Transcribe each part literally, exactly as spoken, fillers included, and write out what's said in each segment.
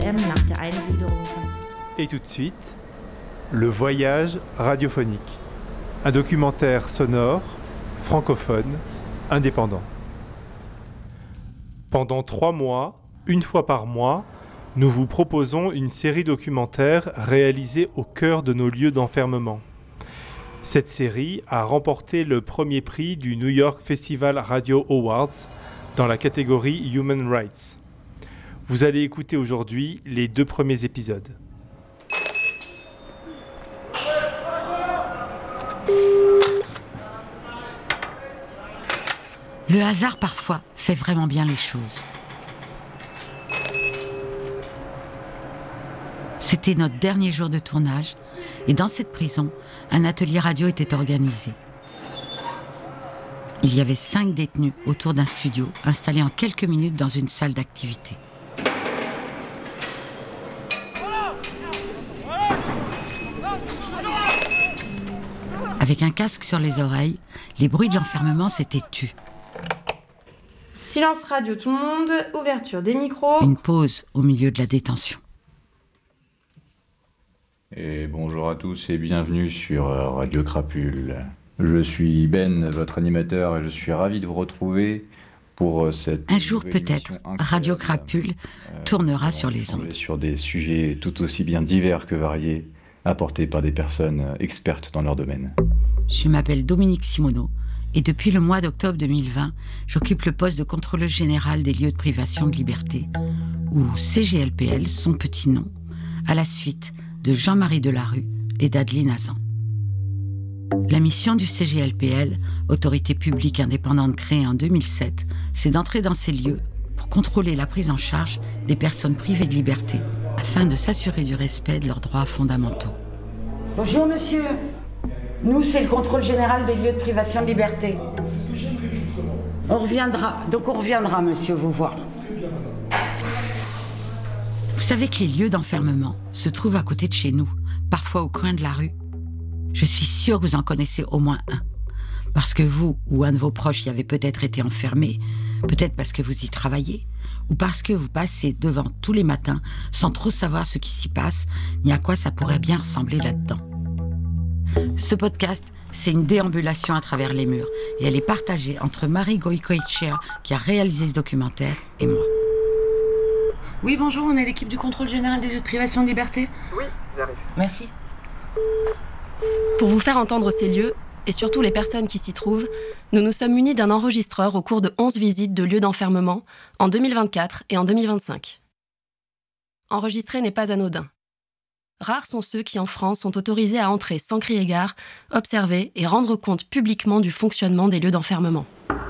M nach der Eingliederung von C I T. Et tout de suite, le voyage radiophonique. Un documentaire sonore, francophone, indépendant. Pendant trois mois, une fois par mois, nous vous proposons une série documentaire réalisée au cœur de nos lieux d'enfermement. Cette série a remporté le premier prix du New York Festival Radio Awards dans la catégorie Human Rights. Vous allez écouter aujourd'hui les deux premiers épisodes. Le hasard, parfois, fait vraiment bien les choses. C'était notre dernier jour de tournage, et dans cette prison, un atelier radio était organisé. Il y avait cinq détenus autour d'un studio, installé en quelques minutes dans une salle d'activité. Avec un casque sur les oreilles, les bruits de l'enfermement s'étaient tus. Silence radio tout le monde, ouverture des micros. Une pause au milieu de la détention. Et bonjour à tous et bienvenue sur Radio Crapule. Je suis Ben, votre animateur, et je suis ravi de vous retrouver pour cette... Un jour peut-être, Radio Crapule euh, tournera sur les ondes. Sur des sujets tout aussi bien divers que variés, apportés par des personnes expertes dans leur domaine. Je m'appelle Dominique Simoneau et depuis le mois d'octobre deux mille vingt, j'occupe le poste de contrôleur général des lieux de privation de liberté, ou C G L P L, son petit nom, à la suite de Jean-Marie Delarue et d'Adeline Hazan. La mission du C G L P L, autorité publique indépendante créée en deux mille sept, c'est d'entrer dans ces lieux pour contrôler la prise en charge des personnes privées de liberté, afin de s'assurer du respect de leurs droits fondamentaux. Bonjour monsieur, nous c'est le contrôle général des lieux de privation de liberté. On reviendra, donc on reviendra monsieur vous voir. Vous savez que les lieux d'enfermement se trouvent à côté de chez nous, parfois au coin de la rue. Je suis sûre que vous en connaissez au moins un. Parce que vous ou un de vos proches y avez peut-être été enfermé, peut-être parce que vous y travaillez, ou parce que vous passez devant tous les matins sans trop savoir ce qui s'y passe, ni à quoi ça pourrait bien ressembler là-dedans. Ce podcast, c'est une déambulation à travers les murs, et elle est partagée entre Marie Goïkoïtcher, qui a réalisé ce documentaire, et moi. Oui, bonjour, on est l'équipe du contrôle général des lieux de privation de liberté. Oui, j'arrive. Merci. Pour vous faire entendre ces lieux, et surtout les personnes qui s'y trouvent, nous nous sommes munis d'un enregistreur au cours de onze visites de lieux d'enfermement en deux mille vingt-quatre et en deux mille vingt-cinq. Enregistrer n'est pas anodin. Rares sont ceux qui, en France, sont autorisés à entrer sans crier égard, observer et rendre compte publiquement du fonctionnement des lieux d'enfermement.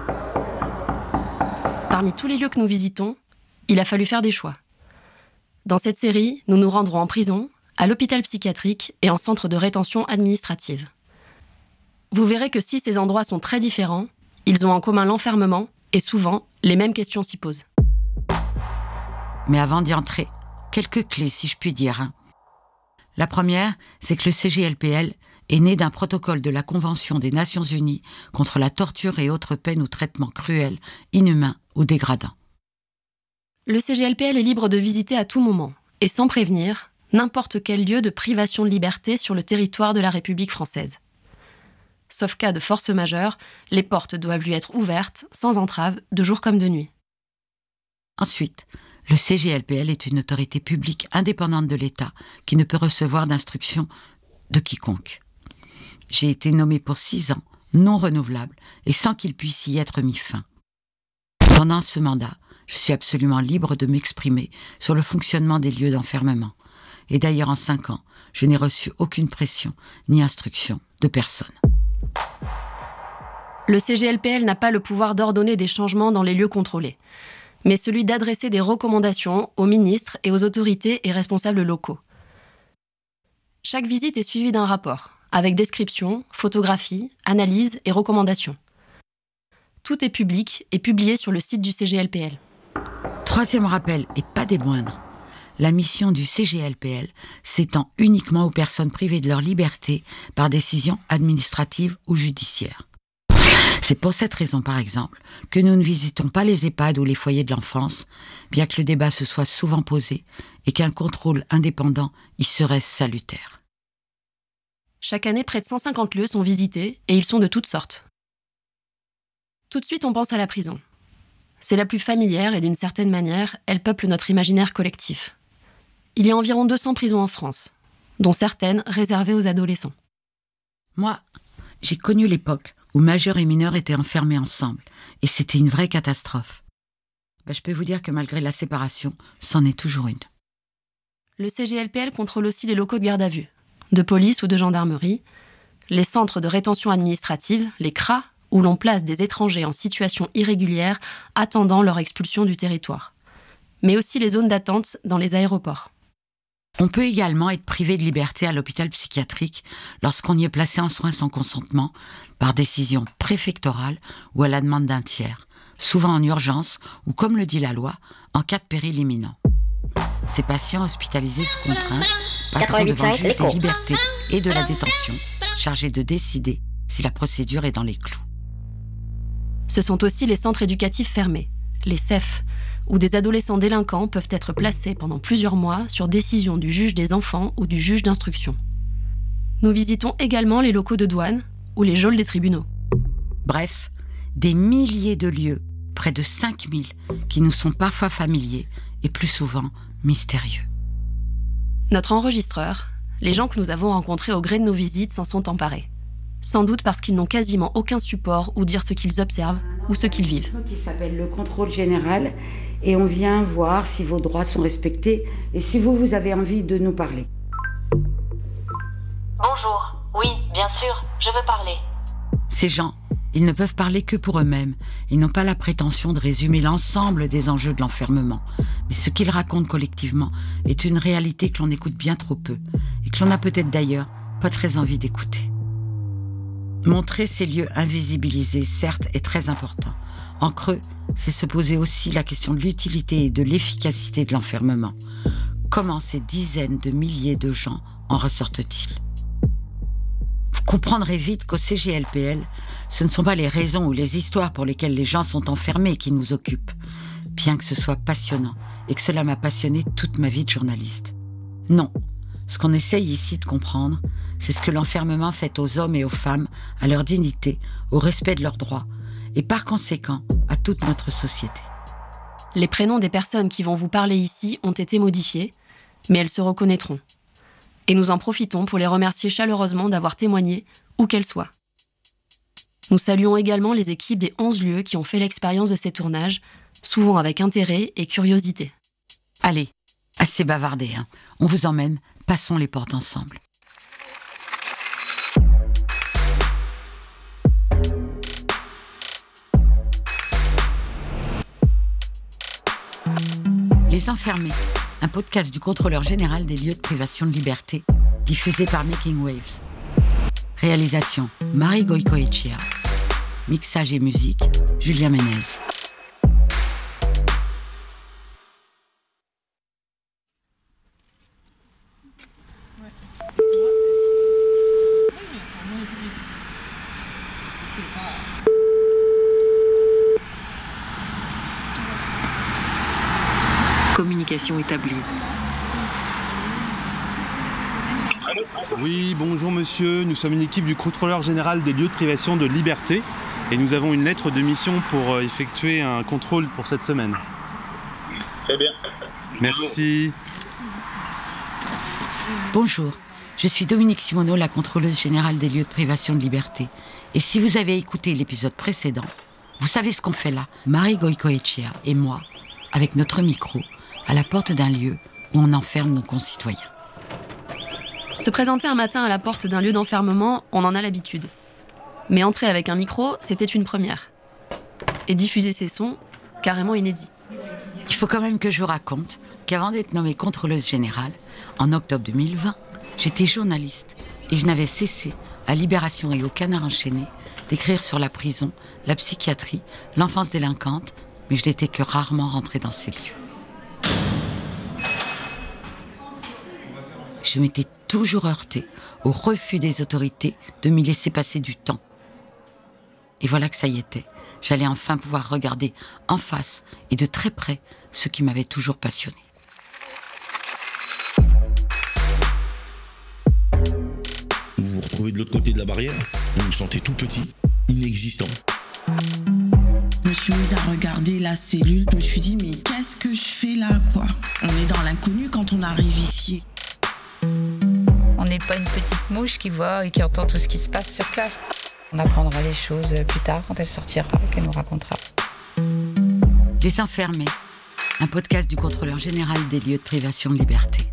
Parmi tous les lieux que nous visitons, il a fallu faire des choix. Dans cette série, nous nous rendrons en prison, à l'hôpital psychiatrique et en centre de rétention administrative. Vous verrez que si ces endroits sont très différents, ils ont en commun l'enfermement et souvent, les mêmes questions s'y posent. Mais avant d'y entrer, quelques clés si je puis dire. Hein. La première, c'est que le C G L P L est né d'un protocole de la Convention des Nations Unies contre la torture et autres peines ou traitements cruels, inhumains ou dégradants. Le C G L P L est libre de visiter à tout moment, et sans prévenir, n'importe quel lieu de privation de liberté sur le territoire de la République française. Sauf cas de force majeure, les portes doivent lui être ouvertes, sans entrave, de jour comme de nuit. Ensuite, le C G L P L est une autorité publique indépendante de l'État qui ne peut recevoir d'instructions de quiconque. J'ai été nommée pour six ans, non renouvelable, et sans qu'il puisse y être mis fin. Pendant ce mandat, je suis absolument libre de m'exprimer sur le fonctionnement des lieux d'enfermement. Et d'ailleurs, en cinq ans, je n'ai reçu aucune pression ni instruction de personne. Le C G L P L n'a pas le pouvoir d'ordonner des changements dans les lieux contrôlés, mais celui d'adresser des recommandations aux ministres et aux autorités et responsables locaux. Chaque visite est suivie d'un rapport, avec description, photographie, analyse et recommandations. Tout est public et publié sur le site du C G L P L. Troisième rappel, et pas des moindres, la mission du C G L P L s'étend uniquement aux personnes privées de leur liberté par décision administrative ou judiciaire. C'est pour cette raison, par exemple, que nous ne visitons pas les EHPAD ou les foyers de l'enfance, bien que le débat se soit souvent posé et qu'un contrôle indépendant y serait salutaire. Chaque année, près de cent cinquante lieux sont visités et ils sont de toutes sortes. Tout de suite, on pense à la prison. C'est la plus familière et d'une certaine manière, elle peuple notre imaginaire collectif. Il y a environ deux cents prisons en France, dont certaines réservées aux adolescents. Moi, j'ai connu l'époque où majeurs et mineurs étaient enfermés ensemble, et c'était une vraie catastrophe. Ben, je peux vous dire que malgré la séparation, c'en est toujours une. Le C G L P L contrôle aussi les locaux de garde à vue, de police ou de gendarmerie, les centres de rétention administrative, les C R A, où l'on place des étrangers en situation irrégulière attendant leur expulsion du territoire, mais aussi les zones d'attente dans les aéroports. On peut également être privé de liberté à l'hôpital psychiatrique lorsqu'on y est placé en soins sans consentement par décision préfectorale ou à la demande d'un tiers, souvent en urgence ou, comme le dit la loi, en cas de péril imminent. Ces patients hospitalisés sous contrainte passeront devant le juge des libertés et de la détention, chargé de décider si la procédure est dans les clous. Ce sont aussi les centres éducatifs fermés, les C E F, où des adolescents délinquants peuvent être placés pendant plusieurs mois sur décision du juge des enfants ou du juge d'instruction. Nous visitons également les locaux de douane ou les geôles des tribunaux. Bref, des milliers de lieux, près de cinq mille, qui nous sont parfois familiers et plus souvent mystérieux. Notre enregistreur, les gens que nous avons rencontrés au gré de nos visites s'en sont emparés. Sans doute parce qu'ils n'ont quasiment aucun support ou dire ce qu'ils observent ou ce qu'ils vivent. Qui s'appelle le contrôle général et on vient voir si vos droits sont respectés et si vous, vous avez envie de nous parler. Bonjour, oui, bien sûr, je veux parler. Ces gens, ils ne peuvent parler que pour eux-mêmes. Ils n'ont pas la prétention de résumer l'ensemble des enjeux de l'enfermement. Mais ce qu'ils racontent collectivement est une réalité que l'on écoute bien trop peu et que l'on a peut-être d'ailleurs pas très envie d'écouter. Montrer ces lieux invisibilisés, certes, est très important. En creux, c'est se poser aussi la question de l'utilité et de l'efficacité de l'enfermement. Comment ces dizaines de milliers de gens en ressortent-ils ? Vous comprendrez vite qu'au C G L P L, ce ne sont pas les raisons ou les histoires pour lesquelles les gens sont enfermés qui nous occupent, bien que ce soit passionnant et que cela m'a passionné toute ma vie de journaliste. Non, ce qu'on essaye ici de comprendre, c'est ce que l'enfermement fait aux hommes et aux femmes, à leur dignité, au respect de leurs droits, et par conséquent, à toute notre société. Les prénoms des personnes qui vont vous parler ici ont été modifiés, mais elles se reconnaîtront. Et nous en profitons pour les remercier chaleureusement d'avoir témoigné, où qu'elles soient. Nous saluons également les équipes des onze lieux qui ont fait l'expérience de ces tournages, souvent avec intérêt et curiosité. Allez, assez bavardé, hein. On vous emmène, passons les portes ensemble. Les Enfermés, un podcast du contrôleur général des lieux de privation de liberté, diffusé par Making Waves. Réalisation, Marie Goicoechea. Mixage et musique, Julien Ménez. Communication établie. Oui, bonjour monsieur, nous sommes une équipe du contrôleur général des lieux de privation de liberté et nous avons une lettre de mission pour effectuer un contrôle pour cette semaine. Très bien. Merci. Bonjour, je suis Dominique Simoneau, la contrôleuse générale des lieux de privation de liberté. Et si vous avez écouté l'épisode précédent, vous savez ce qu'on fait là, Marie Goicoechea et moi, avec notre micro, à la porte d'un lieu où on enferme nos concitoyens. Se présenter un matin à la porte d'un lieu d'enfermement, on en a l'habitude. Mais entrer avec un micro, c'était une première. Et diffuser ces sons, carrément inédits. Il faut quand même que je vous raconte qu'avant d'être nommée contrôleuse générale, en octobre deux mille vingt, j'étais journaliste et je n'avais cessé, à Libération et au Canard enchaîné, d'écrire sur la prison, la psychiatrie, l'enfance délinquante, mais je n'étais que rarement rentrée dans ces lieux. Je m'étais toujours heurtée au refus des autorités de m'y laisser passer du temps. Et voilà que ça y était. J'allais enfin pouvoir regarder en face et de très près ce qui m'avait toujours passionnée. retrouvé de l'autre côté de la barrière. Vous vous sentez tout petit, inexistant. Je me suis mise à regarder la cellule. Je me suis dit, mais qu'est-ce que je fais là, quoi ? On est dans l'inconnu quand on arrive ici. On n'est pas une petite mouche qui voit et qui entend tout ce qui se passe sur place. On apprendra les choses plus tard quand elle sortira et qu'elle nous racontera. Les Enfermés, un podcast du contrôleur général des lieux de privation de liberté.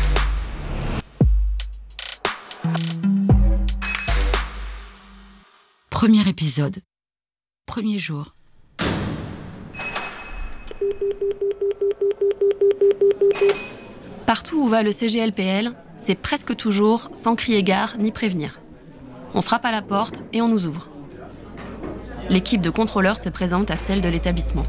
Premier épisode, premier jour. Partout où va le C G L P L, c'est presque toujours sans crier gare ni prévenir. On frappe à la porte et on nous ouvre. L'équipe de contrôleurs se présente à celle de l'établissement.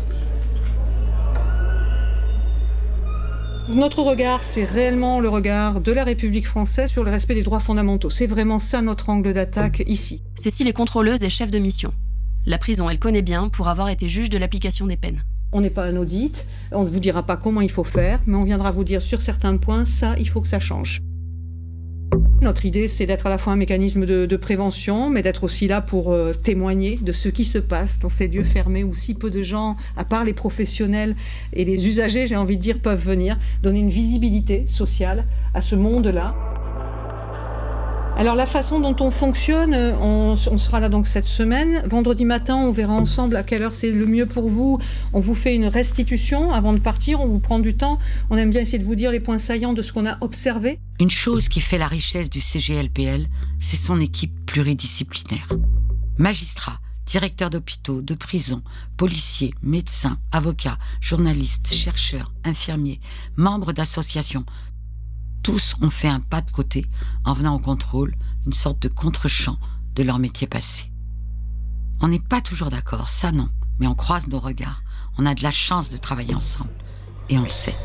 Notre regard, c'est réellement le regard de la République française sur le respect des droits fondamentaux. C'est vraiment ça notre angle d'attaque ici. Cécile est contrôleuse et chef de mission. La prison, elle connaît bien pour avoir été juge de l'application des peines. On n'est pas un audit, on ne vous dira pas comment il faut faire, mais on viendra vous dire sur certains points, ça, il faut que ça change. Notre idée, c'est d'être à la fois un mécanisme de, de prévention, mais d'être aussi là pour euh, témoigner de ce qui se passe dans ces lieux fermés où si peu de gens, à part les professionnels et les usagers, j'ai envie de dire, peuvent venir, donner une visibilité sociale à ce monde-là. Alors la façon dont on fonctionne, on, on sera là donc cette semaine. Vendredi matin, on verra ensemble à quelle heure c'est le mieux pour vous. On vous fait une restitution avant de partir, on vous prend du temps. On aime bien essayer de vous dire les points saillants de ce qu'on a observé. Une chose qui fait la richesse du C G L P L, c'est son équipe pluridisciplinaire. Magistrats, directeurs d'hôpitaux, de prisons, policiers, médecins, avocats, journalistes, chercheurs, infirmiers, membres d'associations. Tous ont fait un pas de côté en venant au contrôle, une sorte de contre-champ de leur métier passé. On n'est pas toujours d'accord, ça non, mais on croise nos regards. On a de la chance de travailler ensemble, et on le sait.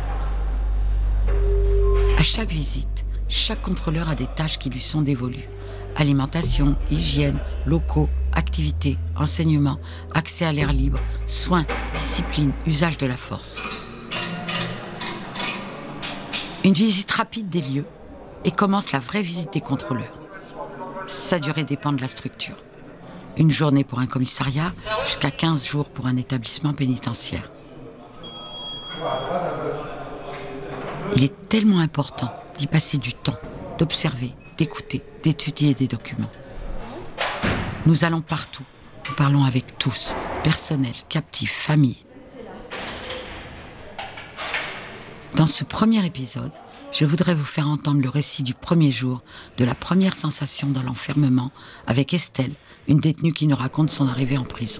À chaque visite, chaque contrôleur a des tâches qui lui sont dévolues. Alimentation, hygiène, locaux, activités, enseignement, accès à l'air libre, soins, discipline, usage de la force. Une visite rapide des lieux et commence la vraie visite des contrôleurs. Sa durée dépend de la structure. Une journée pour un commissariat, jusqu'à quinze jours pour un établissement pénitentiaire. Il est tellement important d'y passer du temps, d'observer, d'écouter, d'étudier des documents. Nous allons partout, nous parlons avec tous, personnel, captifs, familles. Dans ce premier épisode, je voudrais vous faire entendre le récit du premier jour, de la première sensation dans l'enfermement, avec Estelle, une détenue qui nous raconte son arrivée en prison.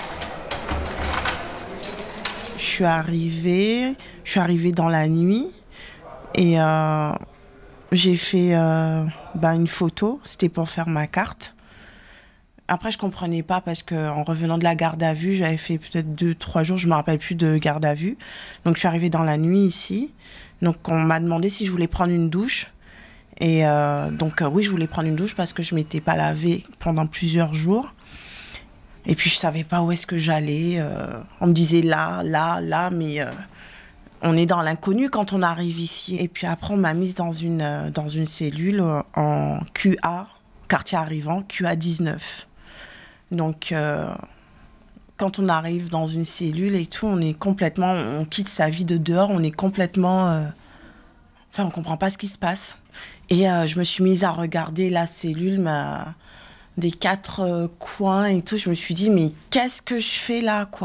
Je suis arrivée, je suis arrivée dans la nuit et euh, j'ai fait euh, bah, une photo, c'était pour faire ma carte. Après, je comprenais pas parce qu'en revenant de la garde à vue, j'avais fait peut-être deux, trois jours, je me rappelle plus de garde à vue. Donc, je suis arrivée dans la nuit ici. Donc, on m'a demandé si je voulais prendre une douche. Et euh, donc, euh, oui, je voulais prendre une douche parce que je m'étais pas lavée pendant plusieurs jours. Et puis, je savais pas où est-ce que j'allais. Euh, on me disait là, là, là, mais euh, on est dans l'inconnu quand on arrive ici. Et puis après, on m'a mise dans une, euh, dans une cellule en Q A, quartier arrivant, Q A dix-neuf. Donc, euh, quand on arrive dans une cellule et tout, on est complètement, on quitte sa vie de dehors, on est complètement, euh, enfin, on comprend pas ce qui se passe. Et euh, je me suis mise à regarder la cellule, ma, des quatre euh, coins et tout. Je me suis dit, mais qu'est-ce que je fais là, quoi ?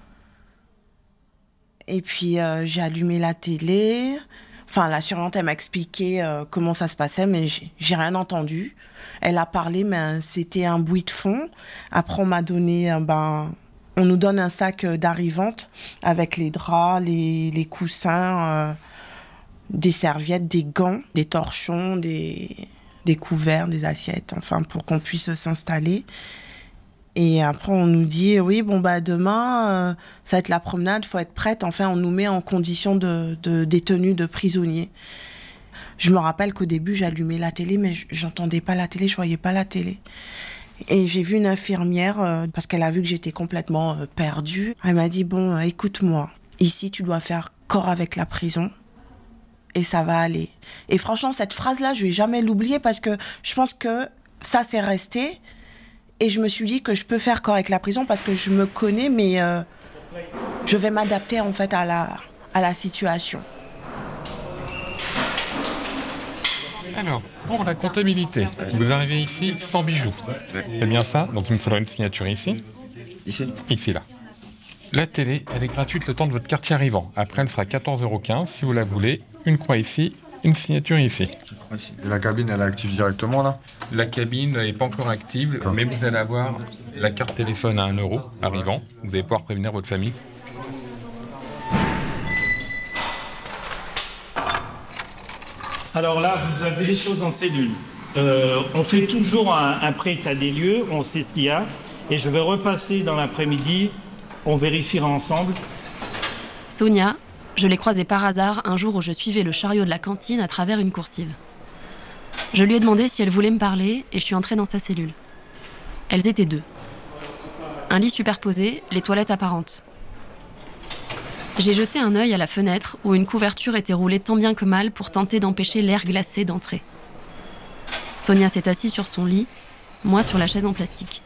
Et puis, euh, j'ai allumé la télé. Enfin, la surveillante, elle m'a expliqué euh, comment ça se passait, mais j'ai, j'ai rien entendu. Elle a parlé, mais c'était un bruit de fond. Après, on m'a donné, ben, on nous donne un sac d'arrivante avec les draps, les, les coussins, euh, des serviettes, des gants, des torchons, des, des couverts, des assiettes, enfin, pour qu'on puisse s'installer. Et après, on nous dit, oui, bon, bah, demain, euh, ça va être la promenade, il faut être prête. Enfin, on nous met en condition de, de détenus, de prisonniers. Je me rappelle qu'au début, j'allumais la télé, mais j'entendais pas la télé, je voyais pas la télé. Et j'ai vu une infirmière, euh, parce qu'elle a vu que j'étais complètement euh, perdue. Elle m'a dit, bon, euh, écoute-moi, ici, tu dois faire corps avec la prison. et ça va aller. Et franchement, cette phrase-là, je vais jamais l'oublier parce que je pense que ça, c'est resté. Et je me suis dit que je peux faire corps avec la prison parce que je me connais, mais euh, je vais m'adapter en fait à la, à la situation. Alors, pour la comptabilité, vous arrivez ici sans bijoux. C'est bien ça? Donc il me faudra une signature ici. Ici? Ici, là. La télé, elle est gratuite le temps de votre quartier arrivant. Après, elle sera quatorze euros quinze si vous la voulez. Une croix ici, une signature ici. Et la cabine, elle est active directement, là? La cabine n'est pas encore active, mais vous allez avoir la carte téléphone à un euro arrivant. Vous allez pouvoir prévenir votre famille. Alors là, vous avez les choses en cellule. Euh, on fait toujours un, un pré-état des lieux, on sait ce qu'il y a. Et je vais repasser dans l'après-midi, on vérifiera ensemble. Sonia, je l'ai croisée par hasard un jour où je suivais le chariot de la cantine à travers une coursive. Je lui ai demandé si elle voulait me parler et je suis entrée dans sa cellule. Elles étaient deux. Un lit superposé, les toilettes apparentes. J'ai jeté un œil à la fenêtre où une couverture était roulée tant bien que mal pour tenter d'empêcher l'air glacé d'entrer. Sonia s'est assise sur son lit, moi sur la chaise en plastique.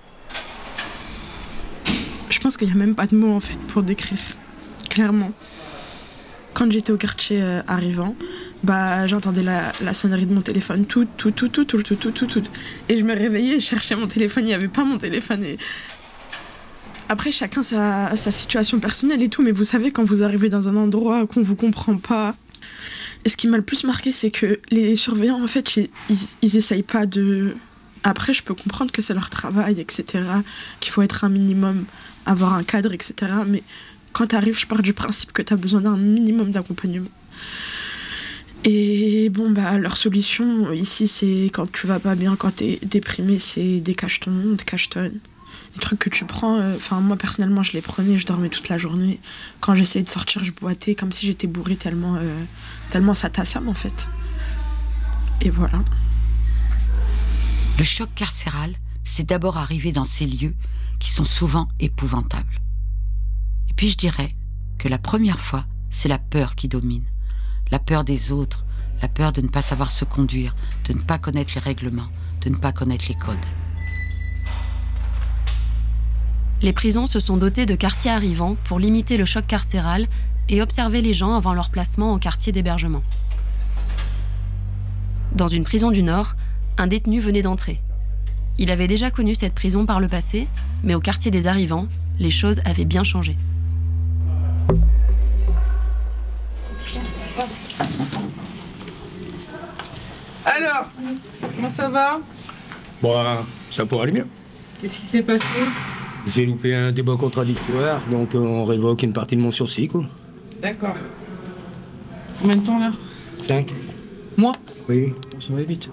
Je pense qu'il n'y a même pas de mots en fait pour décrire, clairement. Quand j'étais au quartier euh, arrivant, bah j'entendais la, la sonnerie de mon téléphone, tout, tout, tout, tout, tout, tout, tout, tout, tout. Et je me réveillais, je cherchais mon téléphone, il n'y avait pas mon téléphone. Et... Après, chacun sa, sa situation personnelle et tout, mais vous savez, quand vous arrivez dans un endroit qu'on ne vous comprend pas... Et ce qui m'a le plus marqué, c'est que les surveillants, en fait, ils, ils, ils essayent pas de... Après, je peux comprendre que c'est leur travail, et cetera, qu'il faut être un minimum, avoir un cadre, et cetera. Mais quand tu arrives, je pars du principe que tu as besoin d'un minimum d'accompagnement. Et bon, bah, leur solution, ici, c'est quand tu vas pas bien, quand tu es déprimé, c'est des cachetons, des cachetonnes. Des trucs que tu prends, enfin euh, moi personnellement je les prenais, je dormais toute la journée. Quand j'essayais de sortir, je boitais comme si j'étais bourrée tellement, euh, tellement ça t'assomme en fait. Et voilà. Le choc carcéral, c'est d'abord arrivé dans ces lieux qui sont souvent épouvantables. Et puis je dirais que la première fois, c'est la peur qui domine. La peur des autres, la peur de ne pas savoir se conduire, de ne pas connaître les règlements, de ne pas connaître les codes. Les prisons se sont dotées de quartiers arrivants pour limiter le choc carcéral et observer les gens avant leur placement en quartier d'hébergement. Dans une prison du Nord, un détenu venait d'entrer. Il avait déjà connu cette prison par le passé, mais au quartier des arrivants, les choses avaient bien changé. Alors, comment ça va? Bon, ça pourrait aller mieux. Qu'est-ce qui s'est passé? J'ai loupé un débat contradictoire, donc on révoque une partie de mon sursis, quoi. D'accord. Combien de temps, là? Cinq. Moi? Oui. Ça va vite.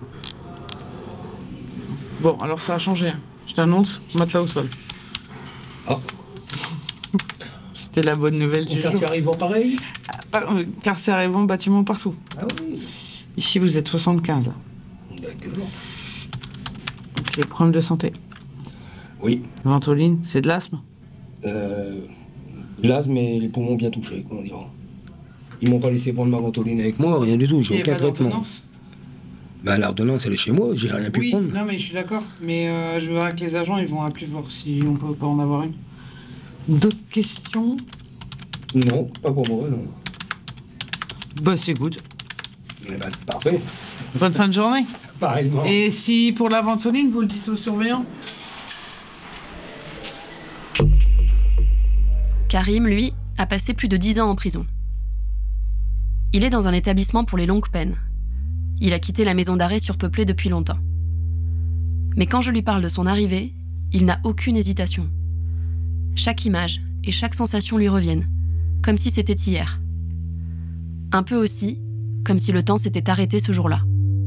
Bon, alors ça a changé. Je t'annonce, matelas au sol. Ah. C'était la bonne nouvelle du jour. Quartier arrivant pareil? Ah, quartier arrivant, bâtiment partout. Ah oui. Ici, vous êtes soixante-quinze. D'accord. Les problèmes de santé. Oui. Ventoline, c'est de l'asthme? Euh... L'asthme et les poumons bien touchés, comment dire. Ils m'ont pas laissé prendre ma ventoline avec moi, rien du tout, j'ai aucun traitement. Bah l'ordonnance, elle est chez moi, j'ai rien pu oui, prendre. Non mais je suis d'accord, mais euh, je verrai que les agents, ils vont appeler voir si on peut pas en avoir une. D'autres questions? Non, pas pour moi, non. Bah c'est good. Eh ben, c'est parfait. Bonne fin de journée. Pareillement. Et si pour la ventoline, vous le dites aux surveillants? Karim, lui, a passé plus de dix ans en prison. Il est dans un établissement pour les longues peines. Il a quitté la maison d'arrêt surpeuplée depuis longtemps. Mais quand je lui parle de son arrivée, il n'a aucune hésitation. Chaque image et chaque sensation lui reviennent, comme si c'était hier. Un peu aussi, comme si le temps s'était arrêté ce jour-là.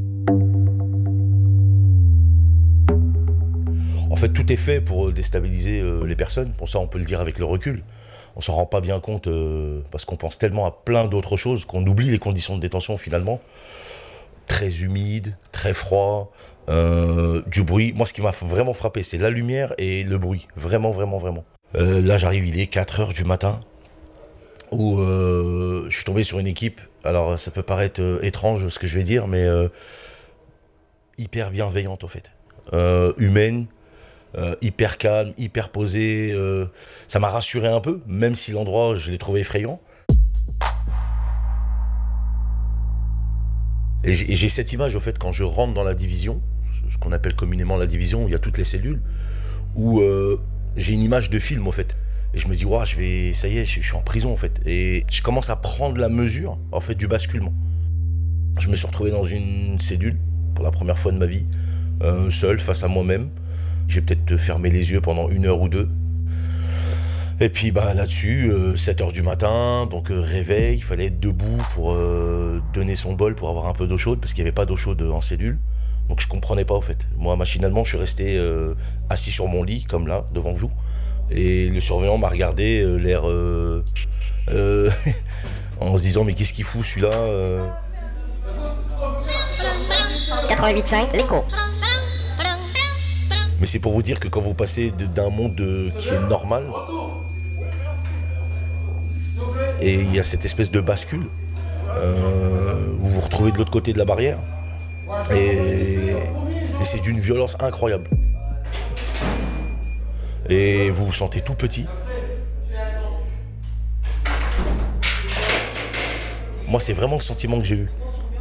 En fait, tout est fait pour déstabiliser euh, les personnes. Pour ça, on peut le dire avec le recul. On s'en rend pas bien compte euh, parce qu'on pense tellement à plein d'autres choses qu'on oublie les conditions de détention finalement. Très humide, très froid, euh, du bruit. Moi, ce qui m'a vraiment frappé, c'est la lumière et le bruit. Vraiment, vraiment, vraiment. Euh, là, j'arrive, il est quatre heures du matin. où euh, je suis tombé sur une équipe, alors ça peut paraître euh, étrange ce que je vais dire, mais euh, hyper bienveillante en fait, euh, humaine, euh, hyper calme, hyper posée, euh, ça m'a rassuré un peu, même si l'endroit je l'ai trouvé effrayant. Et j'ai, et j'ai cette image au fait quand je rentre dans la division, ce qu'on appelle communément la division, où il y a toutes les cellules, où euh, j'ai une image de film au fait. Et je me dis, ouais, je vais, ça y est, je, je suis en prison en fait. Et je commence à prendre la mesure en fait du basculement. Je me suis retrouvé dans une cellule pour la première fois de ma vie, euh, seul face à moi-même. J'ai peut-être fermé les yeux pendant une heure ou deux. Et puis bah, là-dessus, euh, sept heures du matin, donc euh, réveil, il fallait être debout pour euh, donner son bol, pour avoir un peu d'eau chaude, parce qu'il n'y avait pas d'eau chaude en cellule. Donc je comprenais pas en fait. Moi, machinalement, je suis resté euh, assis sur mon lit, comme là, devant vous. Et le surveillant m'a regardé, euh, l'air... Euh, euh, en se disant, mais qu'est-ce qu'il fout celui-là euh... quatre-vingt-huit virgule cinq, l'écho. Mais c'est pour vous dire que quand vous passez de, d'un monde de, qui est normal, et il y a cette espèce de bascule, euh, où vous vous retrouvez de l'autre côté de la barrière, et, et c'est d'une violence incroyable. Et vous vous sentez tout petit. Moi, c'est vraiment le sentiment que j'ai eu.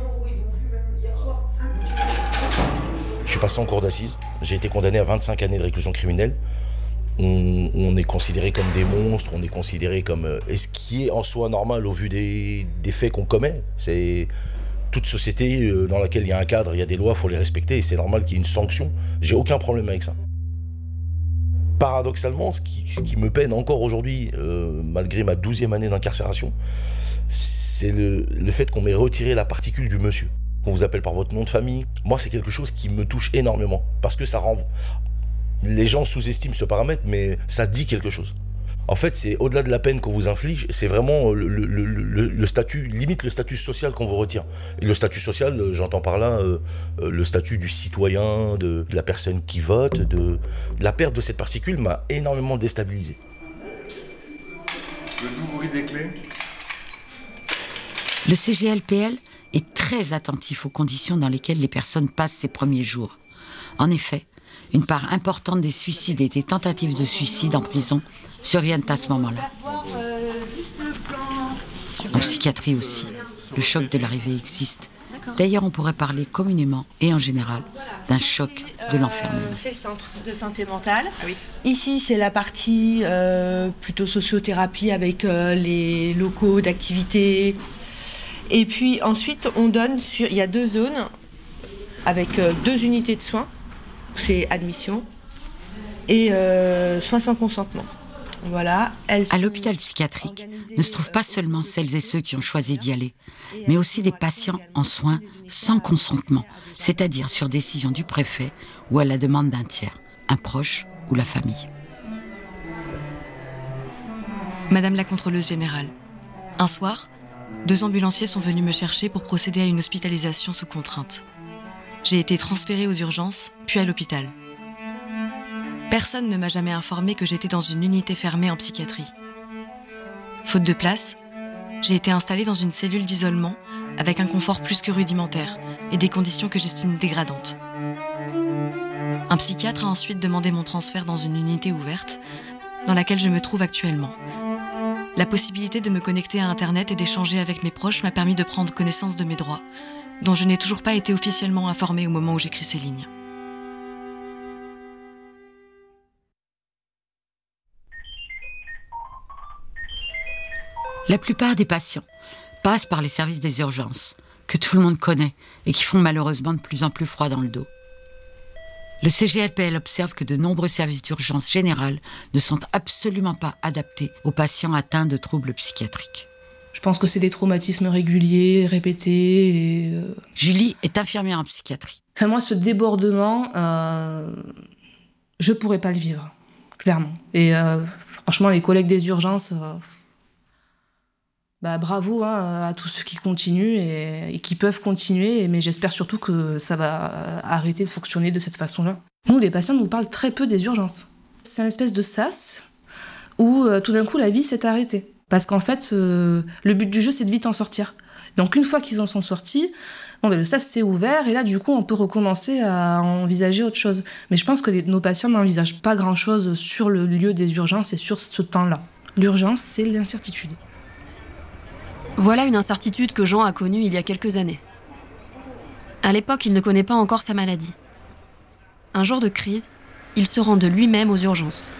Je suis passé en cour d'assises, j'ai été condamné à vingt-cinq années de réclusion criminelle. On, on est considéré comme des monstres, on est considéré comme... Euh, et ce qui est en soi normal au vu des, des faits qu'on commet, c'est toute société euh, dans laquelle il y a un cadre, il y a des lois, il faut les respecter, et c'est normal qu'il y ait une sanction. J'ai aucun problème avec ça. Paradoxalement, ce qui, ce qui me peine encore aujourd'hui, euh, malgré ma douzième année d'incarcération, c'est le, le fait qu'on m'ait retiré la particule du monsieur. Qu'on vous appelle par votre nom de famille. Moi, c'est quelque chose qui me touche énormément, parce que ça rend... Les gens sous-estiment ce paramètre, mais ça dit quelque chose. En fait, c'est au-delà de la peine qu'on vous inflige, c'est vraiment le, le, le, le, le statut, limite le statut social qu'on vous retire. Et le statut social, j'entends par là euh, le statut du citoyen, de, de la personne qui vote, de, de la perte de cette particule m'a énormément déstabilisé. Le doux bruit des clés. Le C G L P L est très attentif aux conditions dans lesquelles les personnes passent ces premiers jours. En effet, une part importante des suicides et des tentatives de suicide en prison surviennent à ce moment-là. En psychiatrie aussi, le choc de l'arrivée existe. D'ailleurs, on pourrait parler communément et en général d'un choc de l'enfermement. Euh, c'est le centre de santé mentale. Ah oui. Ici, c'est la partie euh, plutôt sociothérapie avec euh, les locaux d'activité. Et puis ensuite, on donne sur... Il y a deux zones avec euh, deux unités de soins. C'est admission et euh, soins sans consentement. Voilà. Elles à l'hôpital psychiatrique ne se trouvent pas seulement celles et ceux qui ont choisi d'y aller, mais aussi des patients en soins sans consentement, c'est-à-dire sur décision du préfet ou à la demande d'un tiers, un proche ou la famille. Madame la contrôleuse générale, un soir, deux ambulanciers sont venus me chercher pour procéder à une hospitalisation sous contrainte. J'ai été transférée aux urgences, puis à l'hôpital. Personne ne m'a jamais informé que j'étais dans une unité fermée en psychiatrie. Faute de place, j'ai été installée dans une cellule d'isolement avec un confort plus que rudimentaire et des conditions que j'estime dégradantes. Un psychiatre a ensuite demandé mon transfert dans une unité ouverte dans laquelle je me trouve actuellement. La possibilité de me connecter à Internet et d'échanger avec mes proches m'a permis de prendre connaissance de mes droits, dont je n'ai toujours pas été officiellement informée au moment où j'écris ces lignes. La plupart des patients passent par les services des urgences, que tout le monde connaît et qui font malheureusement de plus en plus froid dans le dos. Le C G L P L observe que de nombreux services d'urgence générale ne sont absolument pas adaptés aux patients atteints de troubles psychiatriques. Je pense que c'est des traumatismes réguliers, répétés. Et euh... Julie est infirmière en psychiatrie. Enfin, moi, ce débordement, euh, je pourrais pas le vivre, clairement. Et euh, franchement, les collègues des urgences, euh, bah, bravo hein, à tous ceux qui continuent et, et qui peuvent continuer. Mais j'espère surtout que ça va arrêter de fonctionner de cette façon-là. Nous, les patients nous parlent très peu des urgences. C'est une espèce de sas où euh, tout d'un coup, la vie s'est arrêtée. Parce qu'en fait, euh, le but du jeu, c'est de vite en sortir. Donc une fois qu'ils en sont sortis, bon, ben, le sas s'est ouvert et là, du coup, on peut recommencer à envisager autre chose. Mais je pense que les, nos patients n'envisagent pas grand-chose sur le lieu des urgences et sur ce temps-là. L'urgence, c'est l'incertitude. Voilà une incertitude que Jean a connue il y a quelques années. À l'époque, il ne connaît pas encore sa maladie. Un jour de crise, il se rend de lui-même aux urgences.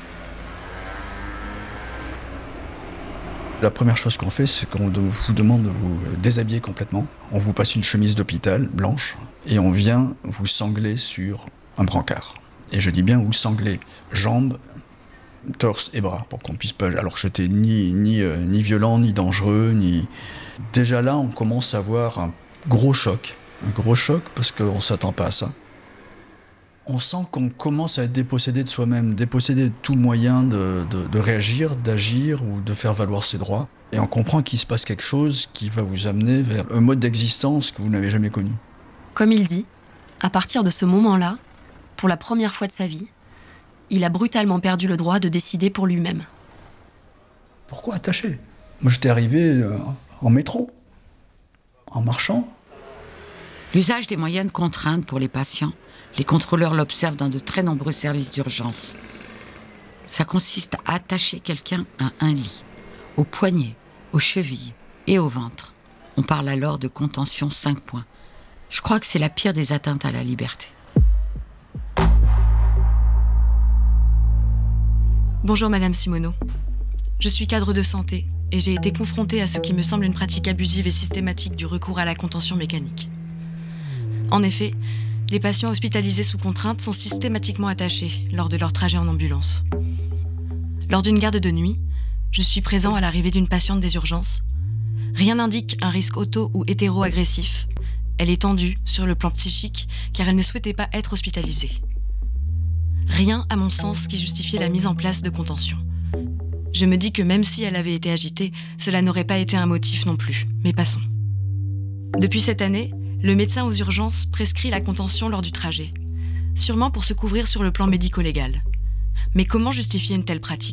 La première chose qu'on fait, c'est qu'on vous demande de vous déshabiller complètement. On vous passe une chemise d'hôpital blanche et on vient vous sangler sur un brancard. Et je dis bien vous sangler jambes, torse et bras pour qu'on puisse pas. Alors que j'étais ni ni euh, ni violent, ni dangereux, ni. Déjà là, on commence à avoir un gros choc, un gros choc parce qu'on s'attend pas à ça. On sent qu'on commence à être dépossédé de soi-même, dépossédé de tout moyen de, de, de réagir, d'agir ou de faire valoir ses droits. Et on comprend qu'il se passe quelque chose qui va vous amener vers un mode d'existence que vous n'avez jamais connu. Comme il dit, à partir de ce moment-là, pour la première fois de sa vie, il a brutalement perdu le droit de décider pour lui-même. Pourquoi attacher ? Moi, j'étais arrivé euh, en métro, en marchant. L'usage des moyens de contrainte pour les patients, les contrôleurs l'observent dans de très nombreux services d'urgence. Ça consiste à attacher quelqu'un à un lit, aux poignets, aux chevilles et au ventre. On parle alors de contention cinq points. Je crois que c'est la pire des atteintes à la liberté. Bonjour Madame Simoneau. Je suis cadre de santé et j'ai été confrontée à ce qui me semble une pratique abusive et systématique du recours à la contention mécanique. En effet, les patients hospitalisés sous contrainte sont systématiquement attachés lors de leur trajet en ambulance. Lors d'une garde de nuit, je suis présent à l'arrivée d'une patiente des urgences. Rien n'indique un risque auto- ou hétéro-agressif. Elle est tendue sur le plan psychique car elle ne souhaitait pas être hospitalisée. Rien, à mon sens, qui justifiait la mise en place de contention. Je me dis que même si elle avait été agitée, cela n'aurait pas été un motif non plus. Mais passons. Depuis cette année, le médecin aux urgences prescrit la contention lors du trajet, sûrement pour se couvrir sur le plan médico-légal. Mais comment justifier une telle pratique ?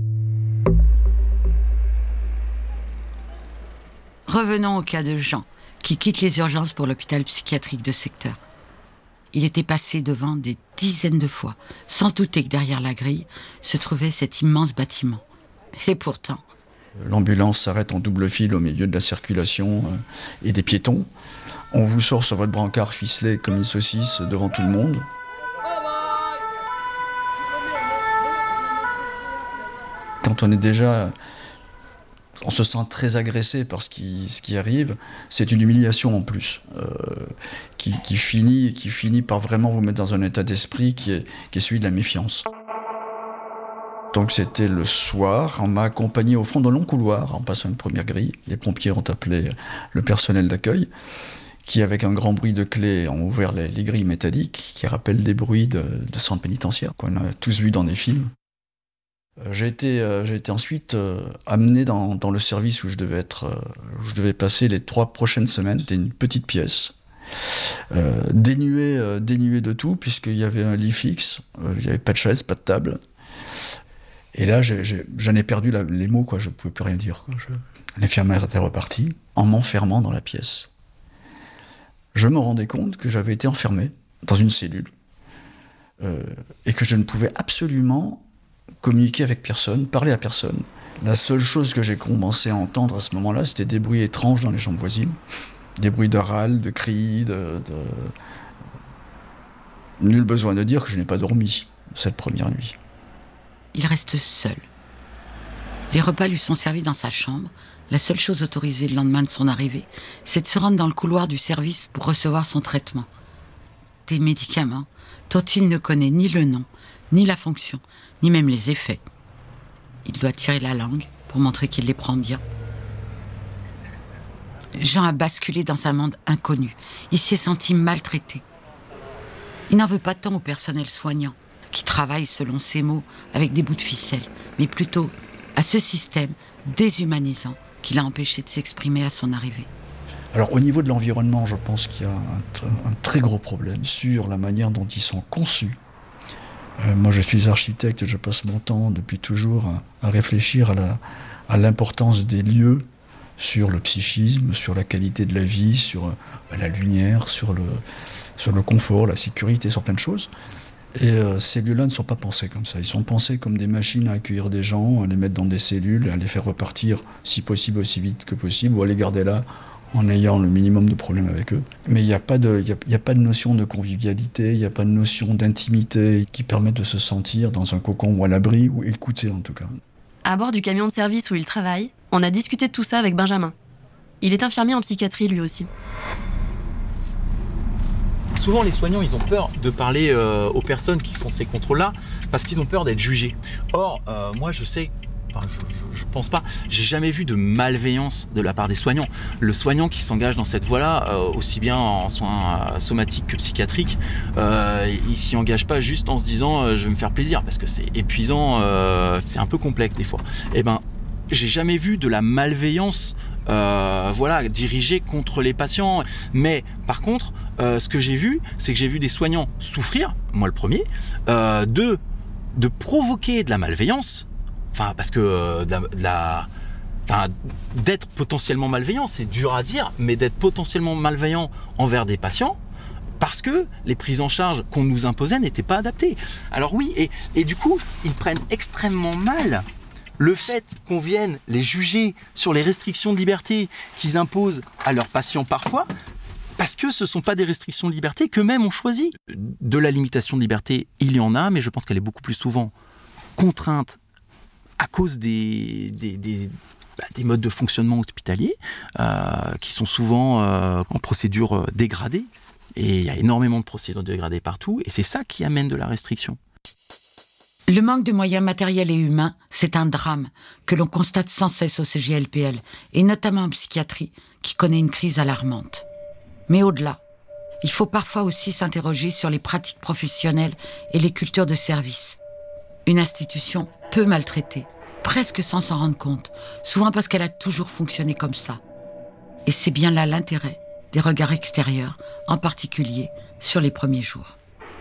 Revenons au cas de Jean, qui quitte les urgences pour l'hôpital psychiatrique de secteur. Il était passé devant des dizaines de fois, sans douter que derrière la grille se trouvait cet immense bâtiment. Et pourtant... L'ambulance s'arrête en double file au milieu de la circulation euh, et des piétons. On vous sort sur votre brancard ficelé comme une saucisse devant tout le monde. Quand on est déjà... On se sent très agressé par ce qui, ce qui arrive. C'est une humiliation en plus, euh, qui, qui, finit, qui finit par vraiment vous mettre dans un état d'esprit qui est, qui est celui de la méfiance. Donc c'était le soir, on m'a accompagné au fond d'un long couloir en passant une première grille. Les pompiers ont appelé le personnel d'accueil, qui avec un grand bruit de clés ont ouvert les, les grilles métalliques qui rappellent des bruits de, de centres pénitentiaires qu'on a tous vus dans des films. J'ai été, euh, j'ai été ensuite euh, amené dans, dans le service où je devais être, euh, où je devais passer les trois prochaines semaines. C'était une petite pièce, euh, dénuée, euh, dénuée de tout, puisqu'il y avait un lit fixe, euh, il n'y avait pas de chaise, pas de table. Et là, j'ai, j'ai, j'en ai perdu la, les mots, quoi, je ne pouvais plus rien dire. Quoi. Je... L'infirmière était repartie en m'enfermant dans la pièce. Je me rendais compte que j'avais été enfermé dans une cellule euh, et que je ne pouvais absolument communiquer avec personne, parler à personne. La seule chose que j'ai commencé à entendre à ce moment-là, c'était des bruits étranges dans les chambres voisines. Des bruits de râles, de cris, de, de... Nul besoin de dire que je n'ai pas dormi cette première nuit. Il reste seul. Les repas lui sont servis dans sa chambre. La seule chose autorisée le lendemain de son arrivée, c'est de se rendre dans le couloir du service pour recevoir son traitement. Des médicaments dont il ne connaît ni le nom, ni la fonction, ni même les effets. Il doit tirer la langue pour montrer qu'il les prend bien. Jean a basculé dans un monde inconnu. Il s'est senti maltraité. Il n'en veut pas tant au personnel soignant, qui travaille, selon ses mots, avec des bouts de ficelle, mais plutôt à ce système déshumanisant qui l'a empêché de s'exprimer à son arrivée. Alors, au niveau de l'environnement, je pense qu'il y a un, un très gros problème sur la manière dont ils sont conçus. Euh, moi, je suis architecte et je passe mon temps depuis toujours à, à réfléchir à la, à l'importance des lieux sur le psychisme, sur la qualité de la vie, sur euh, la lumière, sur le, sur le confort, la sécurité, sur plein de choses. Et euh, ces lieux-là ne sont pas pensés comme ça. Ils sont pensés comme des machines à accueillir des gens, à les mettre dans des cellules, à les faire repartir, si possible, aussi vite que possible, ou à les garder là en ayant le minimum de problèmes avec eux. Mais il n'y a, a, a pas de notion de convivialité, il n'y a pas de notion d'intimité qui permet de se sentir dans un cocon ou à l'abri, ou écouté en tout cas. À bord du camion de service où il travaille, on a discuté de tout ça avec Benjamin. Il est infirmier en psychiatrie lui aussi. Souvent, les soignants, ils ont peur de parler euh, aux personnes qui font ces contrôles-là parce qu'ils ont peur d'être jugés. Or, euh, moi, je sais, enfin, je, je, je pense pas, j'ai jamais vu de malveillance de la part des soignants. Le soignant qui s'engage dans cette voie-là, euh, aussi bien en soins euh, somatiques que psychiatriques, euh, il s'y engage pas juste en se disant euh, je vais me faire plaisir parce que c'est épuisant, euh, c'est un peu complexe des fois. Eh ben, j'ai jamais vu de la malveillance Euh, voilà, dirigé contre les patients. Mais par contre, euh, ce que j'ai vu, c'est que j'ai vu des soignants souffrir, moi le premier, euh, de, de provoquer de la malveillance, enfin parce que euh, de la, de la enfin, d'être potentiellement malveillant, c'est dur à dire, mais d'être potentiellement malveillant envers des patients, parce que les prises en charge qu'on nous imposait n'étaient pas adaptées. Alors oui, et, et du coup, ils prennent extrêmement mal le fait qu'on vienne les juger sur les restrictions de liberté qu'ils imposent à leurs patients parfois, parce que ce ne sont pas des restrictions de liberté qu'eux-mêmes ont choisi. De la limitation de liberté, il y en a, mais je pense qu'elle est beaucoup plus souvent contrainte à cause des, des, des, bah, des modes de fonctionnement hospitaliers, euh, qui sont souvent euh, en procédure dégradée. Et il y a énormément de procédures dégradées partout, et c'est ça qui amène de la restriction. Le manque de moyens matériels et humains, c'est un drame que l'on constate sans cesse au C G L P L, et notamment en psychiatrie, qui connaît une crise alarmante. Mais au-delà, il faut parfois aussi s'interroger sur les pratiques professionnelles et les cultures de service. Une institution peu maltraitée, presque sans s'en rendre compte, souvent parce qu'elle a toujours fonctionné comme ça. Et c'est bien là l'intérêt des regards extérieurs, en particulier sur les premiers jours.